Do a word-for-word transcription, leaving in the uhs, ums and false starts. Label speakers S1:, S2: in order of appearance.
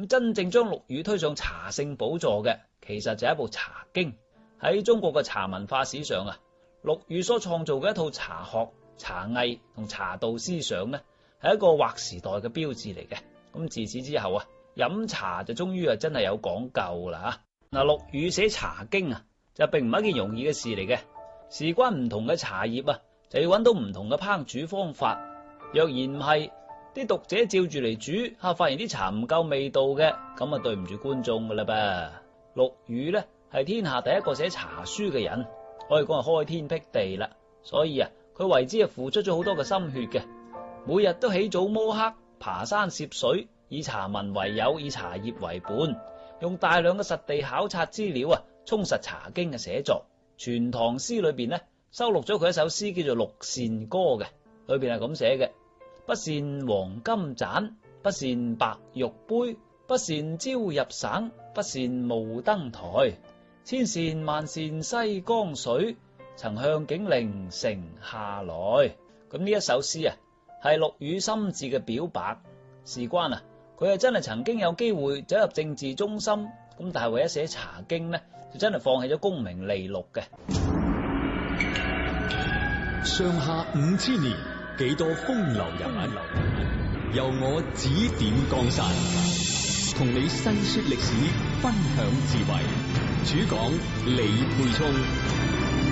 S1: 咁真正將陸羽推上茶聖寶座嘅，其實就係一部茶經。喺中國嘅茶文化史上啊，陸羽所創造嘅一套茶學、茶藝同茶道思想呢，係一個劃時代嘅標誌嚟嘅。咁自此之後啊，飲茶就終於啊真係有講究啦吓。嗱，陸羽寫茶經啊，就並唔係一件容易嘅事嚟嘅。事關唔同嘅茶葉啊，就要揾到唔同嘅烹煮方法。若然唔係，啲讀者照住嚟煮，吓發現啲茶唔夠味道嘅，咁啊對唔住觀眾噶啦噃。陸羽呢係天下第一個寫茶書嘅人，可以講係開天闢地啦。所以啊，佢為之啊付出咗好多嘅心血嘅，每日都起早摸黑，爬山涉水，以茶文為友，以茶葉為本，用大量嘅實地考察資料啊，充實茶經嘅寫作。全唐詩裏邊呢，收錄咗佢一首詩叫做《六扇歌》嘅，裏邊係咁寫嘅：不羨黃金盞，不羨白玉杯，不羨朝入省，不羨霧登台。千羨萬羨西江水，曾向景陵城下來。咁呢一首詩啊，係陸羽心志嘅表白。事關啊，佢係真係曾經有機會走入政治中心，咁但係為咗寫茶經呢，就真係放棄咗功名利祿嘅。
S2: 上下五千年，幾多風流人物，由我指點江山，同你細說歷史，分享智慧。主講李沛聰。